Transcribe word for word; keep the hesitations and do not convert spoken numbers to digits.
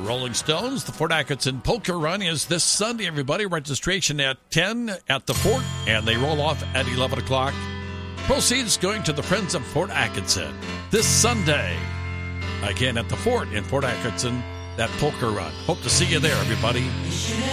Rolling Stones. The Fort Atkinson Polka Run is this Sunday, everybody. Registration at ten at the Fort, and they roll off at eleven o'clock. Proceeds going to the Friends of Fort Atkinson this Sunday. Again, at the Fort in Fort Atkinson, that Polka Run. Hope to see you there, everybody.